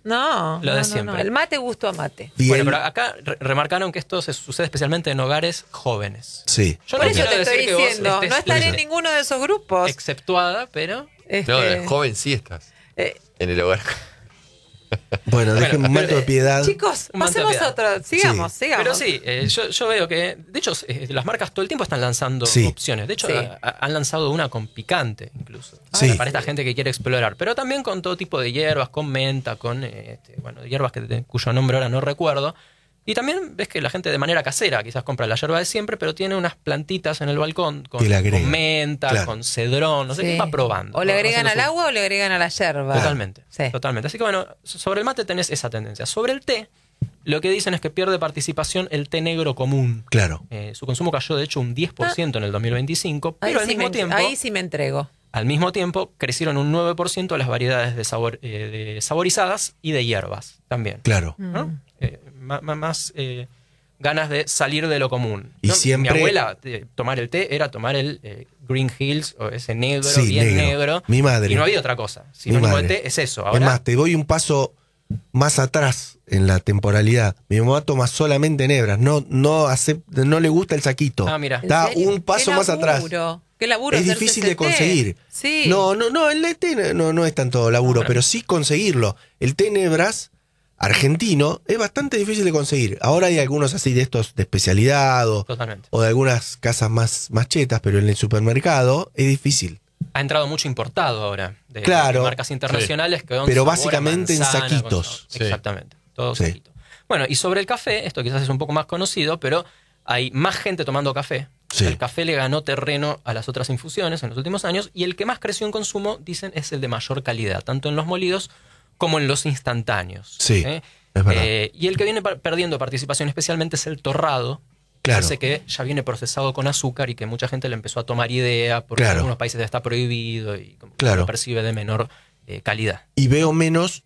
No, Lo de no, siempre. no. El mate gusto a mate. Bien. Bueno, pero acá remarcaron que esto se sucede especialmente en hogares jóvenes. Sí. Yo Por no eso quiero te decir estoy que vos diciendo, estés no estaré en ninguno de esos grupos. exceptuada, pero No, de joven sí estás. En el hogar. Bueno, dejen un manto de piedad. Chicos, Un manto de pasemos a piedad. otro. Sigamos. Pero sí, yo veo que, de hecho, las marcas todo el tiempo están lanzando Sí. opciones. De hecho, Sí. han lanzado una con picante, incluso. Sí. Para esta gente que quiere explorar. Pero también con todo tipo de hierbas, con menta, con hierbas cuyo nombre ahora no recuerdo. Y también ves que la gente de manera casera quizás compra la yerba de siempre, pero tiene unas plantitas en el balcón con Que le agrega. menta, Claro. con cedrón, no sé qué va probando. O le Va agregan haciendo al su- agua o le agregan a la yerba. Totalmente, Sí. totalmente. Así que bueno, sobre el mate tenés esa tendencia. Sobre el té, lo que dicen es que pierde participación el té negro común. Claro. Su consumo cayó de hecho un 10% en el 2025, pero al mismo tiempo, Ahí sí me entrego. al mismo tiempo crecieron un 9% las variedades de saborizadas y de hierbas también. Claro. ¿No? Más ganas de salir de lo común. Y siempre- Mi abuela, tomar el té era tomar el Green Hills, o ese negro, Sí, bien negro. negro. Mi madre. Y no había otra cosa. Sinónimo de madre. té es eso. Es Ahora, más, te doy un paso más atrás en la temporalidad. Mi mamá toma solamente nebras, no le gusta el saquito. Ah, mira. Está ¿En serio? un paso Qué más atrás. laburo. Qué laburo Es hacerse difícil ese de té. conseguir. Sí. No, el té no es tanto laburo, No, pero sí conseguirlo. El té nebras argentino es bastante difícil de conseguir. Ahora hay algunos así de estos de especialidad Totalmente. o de algunas casas más chetas, pero en el supermercado es difícil. Ha entrado mucho importado ahora de Claro. marcas internacionales que dan Pero sabor a básicamente en manzana, saquitos. con sabor. Sí. Exactamente, todo Sí. saquito. Bueno, y sobre el café, esto quizás es un poco más conocido, pero hay más gente tomando café. Sí. El café le ganó terreno a las otras infusiones en los últimos años y el que más creció en consumo, dicen, es el de mayor calidad, tanto en los molidos como en los instantáneos. Sí, es verdad. Y el que viene perdiendo participación especialmente es el torrado. Claro. Ese que ya viene procesado con azúcar y que mucha gente le empezó a tomar idea porque Claro. en algunos países ya está prohibido y como que Claro. lo percibe de menor calidad. Y veo menos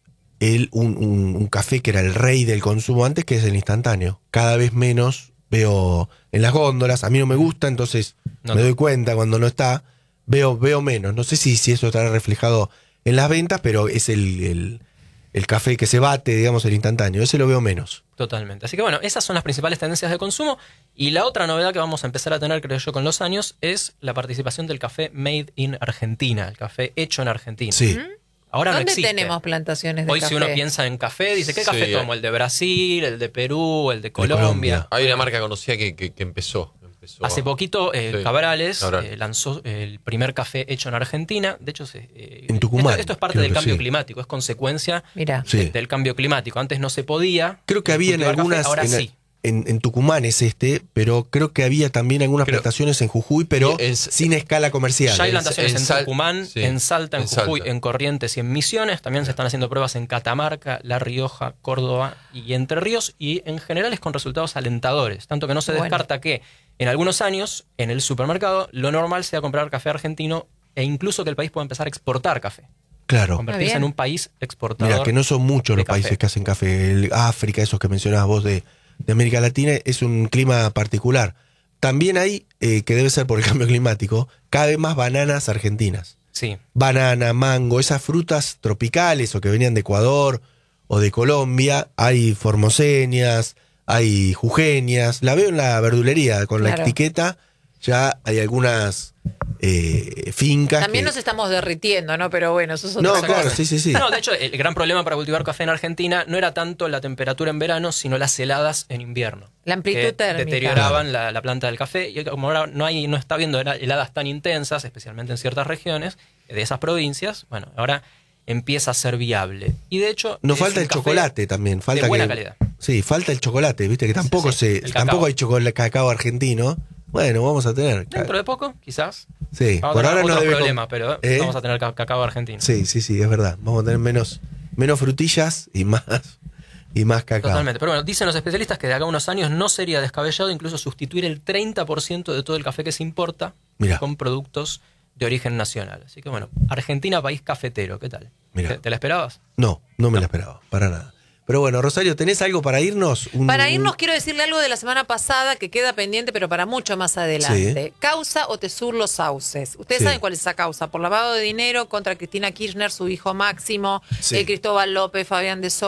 un café que era el rey del consumo antes, que es el instantáneo. Cada vez menos veo en las góndolas. A mí no me gusta, entonces No me te- doy cuenta cuando no está. Veo menos. No sé si eso estará reflejado en las ventas, pero es el café que se bate, digamos, el instantáneo. Ese lo veo menos. Totalmente. Así que bueno, esas son las principales tendencias de consumo. Y la otra novedad que vamos a empezar a tener, creo yo, con los años, es la participación del café made in Argentina, el café hecho en Argentina. Sí. Ahora no ¿Dónde existe. tenemos plantaciones de Hoy café? si uno piensa en café, dice, ¿qué Sí, café tomo? ¿El de Brasil, el de Perú, el de Colombia. Colombia? Hay una marca conocida que empezó. Hace poquito Sí. Cabrales Cabral. lanzó el primer café hecho en Argentina. De hecho, En Tucumán, esto es parte creo del que cambio sí. climático, es consecuencia Mira. Sí. del cambio climático. Antes no se podía. Creo que había en cultivar café, algunas. ahora sí. En Tucumán es pero creo que había también algunas Creo- plantaciones en Jujuy, pero Y en- sin escala comercial. Ya hay En- plantaciones en en Sal- Tucumán, sí, en Salta, en en Jujuy, Salta. en Corrientes y en Misiones. También se están haciendo pruebas en Catamarca, La Rioja, Córdoba y Entre Ríos. Y en general es con resultados alentadores. Tanto que no se Bueno. descarta que en algunos años, en el supermercado, lo normal sea comprar café argentino e incluso que el país pueda empezar a exportar café. Claro. Convertirse bien. en un país exportador. Mira, que no son muchos de los países café. que hacen café. África, esos que mencionabas vos de América Latina, es un clima particular. También hay, que debe ser por el cambio climático, cada vez más bananas argentinas. Sí. Banana, mango, esas frutas tropicales o que venían de Ecuador o de Colombia. Hay formoseñas, hay jujeñas. La veo en la verdulería con la Claro. etiqueta. Ya hay algunas fincas. También que- nos estamos derritiendo, ¿no? Pero bueno, eso es otra No, cosa. claro, sí. No, de hecho, el gran problema para cultivar café en Argentina no era tanto la temperatura en verano, sino las heladas en invierno. La amplitud que térmica. deterioraban la planta del café. Y como ahora no está habiendo heladas tan intensas, especialmente en ciertas regiones de esas provincias, bueno, ahora empieza a ser viable. Y de hecho, Nos es falta un el café chocolate también. Falta de buena que, calidad. Sí, falta el chocolate, viste, que tampoco Sí, el tampoco cacao. hay cacao argentino. Bueno, vamos a tener. Dentro de poco, quizás. Sí, Vamos por a ahora tener no otro debe problema, pero vamos a tener cacao argentino. Sí, es verdad. Vamos a tener menos frutillas y más cacao. Totalmente. Pero bueno, dicen los especialistas que de acá a unos años no sería descabellado incluso sustituir el 30% de todo el café que se importa Mirá. con productos de origen nacional. Así que bueno, Argentina, país cafetero, ¿qué tal? Mirá. ¿Te la esperabas? No me la esperaba, para nada. Pero bueno, Rosario, ¿tenés algo para irnos? Para irnos quiero decirle algo de la semana pasada que queda pendiente, pero para mucho más adelante. Causa Otesur Los Sauces. Ustedes Sí. saben cuál es esa causa. Por lavado de dinero contra Cristina Kirchner, su hijo Máximo, Sí. Cristóbal López, Fabián de